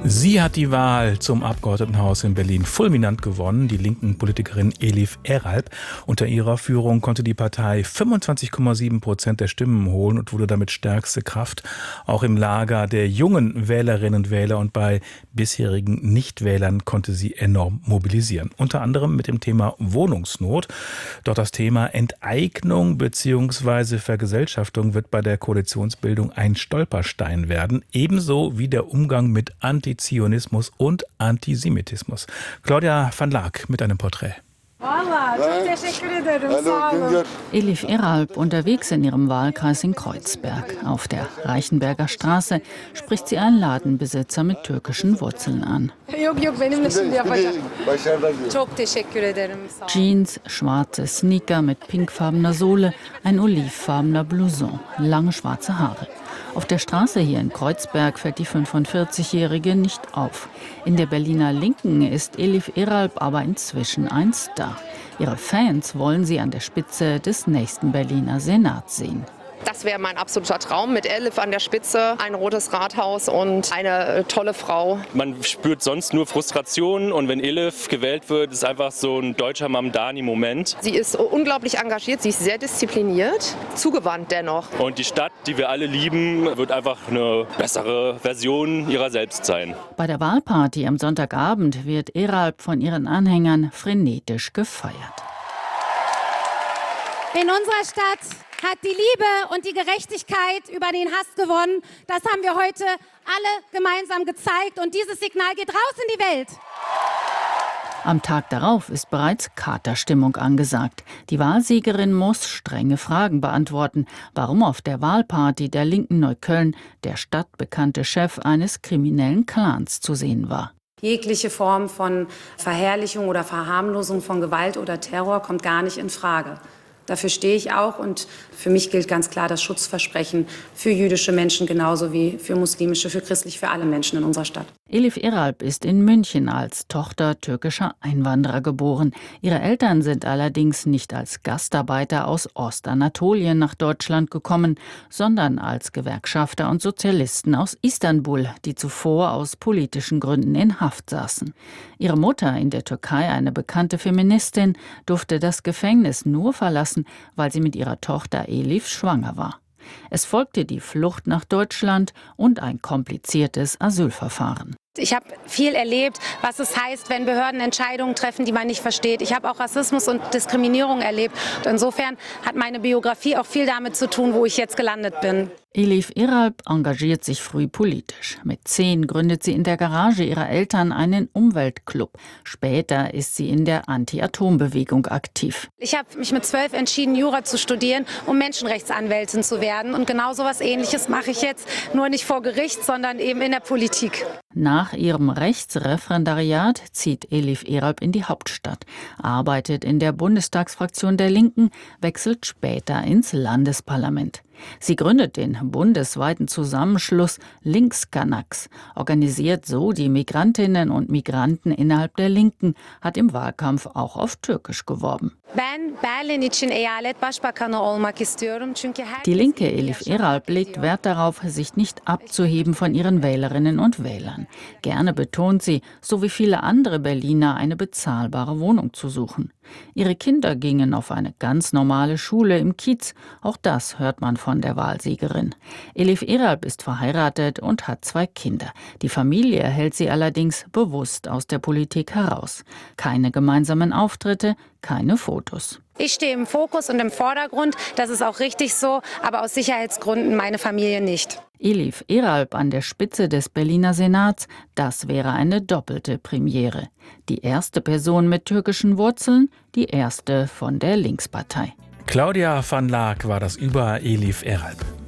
Sie hat die Wahl zum Abgeordnetenhaus in Berlin fulminant gewonnen. Die linken Politikerin Elif Eralp. Unter ihrer Führung konnte die Partei 25,7% der Stimmen holen und wurde damit stärkste Kraft. Auch im Lager der jungen Wählerinnen und Wähler und bei bisherigen Nichtwählern konnte sie enorm mobilisieren. Unter anderem mit dem Thema Wohnungsnot. Doch das Thema Enteignung bzw. Vergesellschaftung wird bei der Koalitionsbildung ein Stolperstein werden. Ebenso wie der Umgang mit Antizionismus und Antisemitismus. Claudia van Laak mit einem Porträt. Elif Eralp unterwegs in ihrem Wahlkreis in Kreuzberg. Auf der Reichenberger Straße spricht sie einen Ladenbesitzer mit türkischen Wurzeln an. Jeans, schwarze Sneaker mit pinkfarbener Sohle, ein olivfarbener Blouson, lange schwarze Haare. Auf der Straße hier in Kreuzberg fällt die 45-Jährige nicht auf. In der Berliner Linken ist Elif Eralp aber inzwischen ein Star. Ihre Fans wollen sie an der Spitze des nächsten Berliner Senats sehen. Das wäre mein absoluter Traum, mit Elif an der Spitze, ein rotes Rathaus und eine tolle Frau. Man spürt sonst nur Frustration und wenn Elif gewählt wird, ist einfach so ein deutscher Mamdani-Moment. Sie ist unglaublich engagiert, sie ist sehr diszipliniert, zugewandt dennoch. Und die Stadt, die wir alle lieben, wird einfach eine bessere Version ihrer selbst sein. Bei der Wahlparty am Sonntagabend wird Eralp von ihren Anhängern frenetisch gefeiert. In unserer Stadt hat die Liebe und die Gerechtigkeit über den Hass gewonnen. Das haben wir heute alle gemeinsam gezeigt und dieses Signal geht raus in die Welt. Am Tag darauf ist bereits Katerstimmung angesagt. Die Wahlsiegerin muss strenge Fragen beantworten, warum auf der Wahlparty der linken Neukölln der stadtbekannte Chef eines kriminellen Clans zu sehen war. Jegliche Form von Verherrlichung oder Verharmlosung von Gewalt oder Terror kommt gar nicht in Frage. Dafür stehe ich auch und für mich gilt ganz klar das Schutzversprechen für jüdische Menschen genauso wie für muslimische, für christlich, für alle Menschen in unserer Stadt. Elif Eralp ist in München als Tochter türkischer Einwanderer geboren. Ihre Eltern sind allerdings nicht als Gastarbeiter aus Ostanatolien nach Deutschland gekommen, sondern als Gewerkschafter und Sozialisten aus Istanbul, die zuvor aus politischen Gründen in Haft saßen. Ihre Mutter, in der Türkei eine bekannte Feministin, durfte das Gefängnis nur verlassen, weil sie mit ihrer Tochter Elif schwanger war. Es folgte die Flucht nach Deutschland und ein kompliziertes Asylverfahren. Ich habe viel erlebt, was es heißt, wenn Behörden Entscheidungen treffen, die man nicht versteht. Ich habe auch Rassismus und Diskriminierung erlebt. Und insofern hat meine Biografie auch viel damit zu tun, wo ich jetzt gelandet bin. Elif Eralp engagiert sich früh politisch. Mit 10 gründet sie in der Garage ihrer Eltern einen Umweltclub. Später ist sie in der Anti-Atom-Bewegung aktiv. Ich habe mich mit 12 entschieden, Jura zu studieren, um Menschenrechtsanwältin zu werden. Und genau so etwas Ähnliches mache ich jetzt, nur nicht vor Gericht, sondern eben in der Politik. Nach ihrem Rechtsreferendariat zieht Elif Eralp in die Hauptstadt, arbeitet in der Bundestagsfraktion der Linken, wechselt später ins Landesparlament. Sie gründet den bundesweiten Zusammenschluss Linkskanaks, organisiert so die Migrantinnen und Migranten innerhalb der Linken, hat im Wahlkampf auch auf Türkisch geworben. Die linke Elif Eralp legt Wert darauf, sich nicht abzuheben von ihren Wählerinnen und Wählern. Gerne betont sie, so wie viele andere Berliner, eine bezahlbare Wohnung zu suchen. Ihre Kinder gingen auf eine ganz normale Schule im Kiez. Auch das hört man von der Wahlsiegerin. Elif Eralp ist verheiratet und hat 2 Kinder. Die Familie hält sie allerdings bewusst aus der Politik heraus. Keine gemeinsamen Auftritte, keine Fotos. Ich stehe im Fokus und im Vordergrund, das ist auch richtig so, aber aus Sicherheitsgründen meine Familie nicht. Elif Eralp an der Spitze des Berliner Senats, das wäre eine doppelte Premiere. Die erste Person mit türkischen Wurzeln, die erste von der Linkspartei. Claudia van Laak war das über Elif Eralp.